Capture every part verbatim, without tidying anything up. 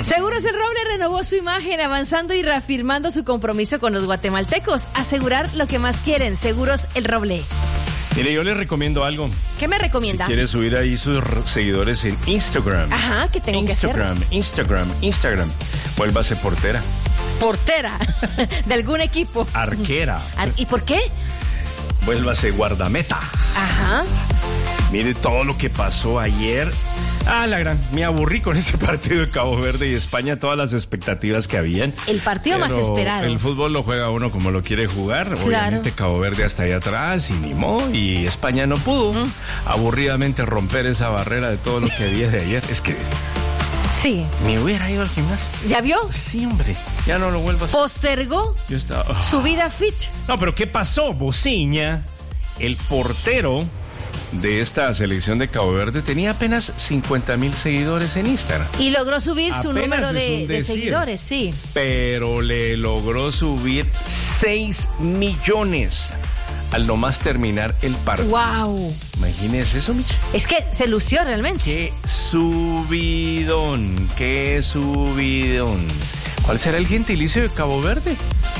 Seguros El Roble renovó su imagen, avanzando y reafirmando su compromiso con los guatemaltecos. Asegurar lo que más quieren. Seguros El Roble. Mire, yo les recomiendo algo. ¿Qué me recomienda? Si quiere subir ahí sus seguidores en Instagram. Ajá, ¿qué tengo Instagram, que hacer? Instagram, Instagram. Vuélvase portera. Portera de algún equipo. Arquera. Ar- ¿Y por qué? Vuélvase guardameta. Ajá. Mire todo lo que pasó ayer. Ah, la gran, me aburrí con ese partido de Cabo Verde y España, todas las expectativas que habían. El partido Pero más esperado. El fútbol lo juega uno como lo quiere jugar. Claro. Obviamente Cabo Verde hasta allá atrás y ni modo, y España no pudo mm. aburridamente romper esa barrera de todo lo que había de ayer. Es que sí. Me hubiera ido al gimnasio. ¿Ya vio? Sí, hombre. Ya no lo vuelvo a hacer. Postergó Yo estaba... oh. su vida fit. No, pero ¿qué pasó? Bociña, el portero de esta selección de Cabo Verde, tenía apenas cincuenta mil seguidores en Instagram. Y logró subir apenas su número de, de seguidores, sí. Pero le logró subir seis millones al nomás terminar el partido. ¡Wow! Imagínese eso, Micha. Es que se lució realmente. ¡Qué subidón! ¡Qué subidón! ¿Cuál será el gentilicio de Cabo Verde?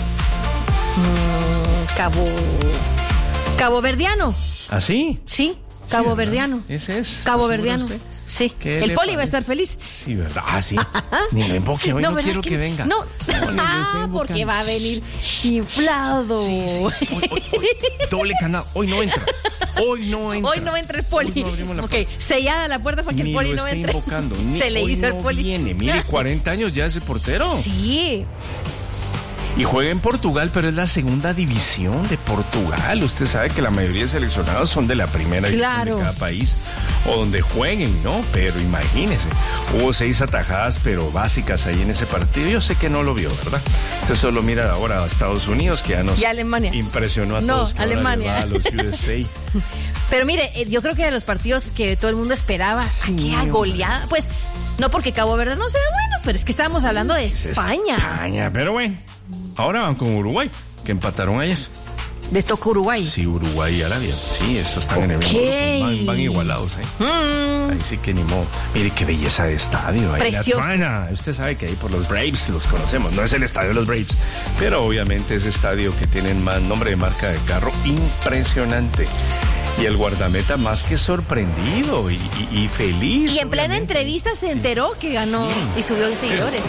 Mm, Cabo... Cabo Verdiano. ¿Ah, sí? Sí, Cabo sí, Verdiano. Ese es. Cabo Verdiano. Usted? Sí. El Poli va a estar feliz. Sí, ¿verdad? Ah, sí. Ni lo invoque, hoy no, no quiero que, que venga. No, no ah, porque va a venir inflado. Sí, sí. Hoy, hoy, hoy, doble canal. Hoy no entra. Hoy no entra. Hoy no entra el Poli. No ok, sellada la puerta para que Ni el Poli lo no esté entre. Invocando. Ni Se le hizo no el Poli. Viene. Mire, cuarenta años ya ese portero. Sí. Y juega en Portugal, pero es la segunda división de Portugal. Usted sabe que la mayoría de seleccionados son de la primera claro. división de cada país o donde jueguen, ¿no? Pero imagínese, hubo seis atajadas, pero básicas ahí en ese partido. Yo sé que no lo vio, ¿verdad? Usted solo mira ahora a Estados Unidos, que ya nos y Alemania. impresionó a no, todos. Que Alemania. A los U S A. Pero mire, yo creo que de los partidos que todo el mundo esperaba, sí, aquella goleada, pues no porque Cabo Verde no sea bueno, pero es que estábamos hablando de España. España, pero bueno. Ahora van con Uruguay, que empataron ayer. ¿Les toca Uruguay? Sí, Uruguay y Arabia. Sí, estos están okay. en el mismo grupo. Van, van igualados, ¿eh? Mm. Ahí sí que ni modo. Mire qué belleza de estadio. Ahí precioso. La Atlanta. Usted sabe que ahí por los Braves los conocemos. No es el estadio de los Braves, pero obviamente es estadio que tienen más nombre de marca de carro. Impresionante. Y el guardameta más que sorprendido y, y, y feliz. Y en plena obviamente. entrevista se enteró que ganó sí. y subió de seguidores.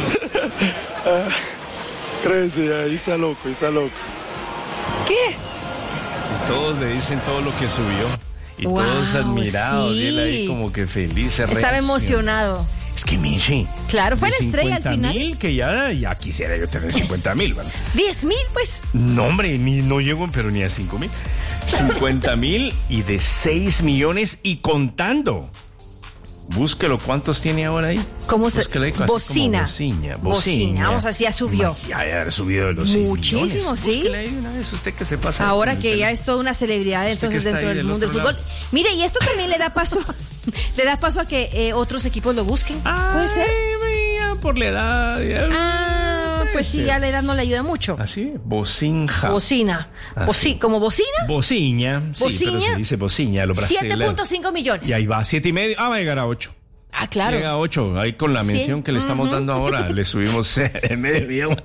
trece, ahí está loco, está loco. ¿Qué? Y todos le dicen todo lo que subió. Y wow, todos admirados. Sí. Y él ahí como que feliz. Estaba reacción. emocionado. Es que Michi. Claro, fue la estrella al final. mil que ya, ya quisiera yo tener cincuenta mil, ¿vale? diez mil, pues. No, hombre, ni, no llego, pero ni a cinco mil. cincuenta mil y de seis millones y contando. Búsquelo, ¿cuántos tiene ahora ahí? ¿Cómo se llama? Bocina. Bocina. Bocina. Vamos, así ya subió. Ya, ya ha subido de los muchísimo, seis millones. sí. Búsquele ahí una vez, usted que se pasa. Ahora que ya es toda una celebridad entonces dentro del mundo del fútbol. Lado. Mire, y esto también le da paso, le da paso a que eh, otros equipos lo busquen. Ay, ¿puede ser? Mía, por la edad. Ya. Ah, pues sí, ya la edad no le ayuda mucho. ¿Así? Bocinja. Bocina. Boci, ¿Como bocina? Bociña. Sí, Bociña. pero se dice bociña. siete punto cinco millones. Y ahí va, siete y medio. Ah, va a llegar a ocho. Ah, claro. Llega a ocho, ahí con la mención sí. que le estamos uh-huh. dando ahora, le subimos en medio millón.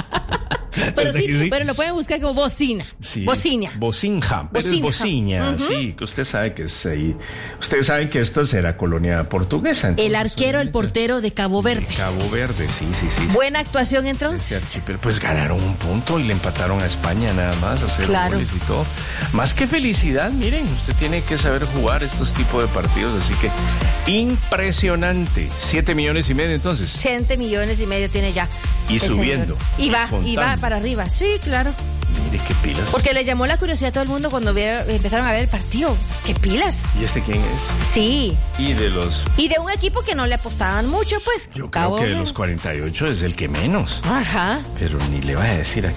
Pero sí, sí, pero lo pueden buscar como bocina. Sí. Bociña. Bocinja. Pero es bociña, uh-huh. sí, que usted sabe que es ahí. Ustedes saben que esto será colonia portuguesa. Entonces, el arquero, el portero de Cabo Verde. De Cabo Verde, sí, sí, sí. Buena actuación entonces. Pero pues ganaron un punto y le empataron a España nada más, a hacer claro. goles y todo. Más que felicidad, miren, usted tiene que saber jugar estos tipos de partidos, así que impresionante. Siete millones y medio entonces. Siete millones y medio tiene ya. Y subiendo. Y va, contando. y va para arriba. Sí, claro. Mire qué pilas. Porque le llamó la curiosidad a todo el mundo cuando vieron, empezaron a ver el partido. ¿Qué pilas? ¿Y este quién es? Sí. Y de los... Y de un equipo que no le apostaban mucho, pues. Yo creo que de los cuarenta y ocho es el que menos. Ajá. Pero ni le va a decir a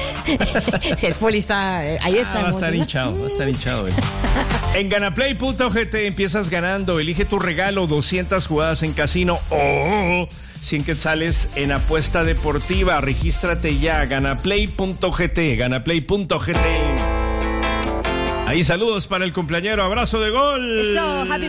qué. Si el Poli está... Ahí está. Ah, va a estar hinchado, va a estar hinchado. Eh. En Ganaplay punto g t empiezas ganando. Elige tu regalo, doscientas jugadas en casino. ¡Oh! cien quetzales en apuesta deportiva. Regístrate ya, Ganaplay punto g t, Ganaplay punto g t. Ahí saludos para el cumpleañero, abrazo de gol. Eso, happy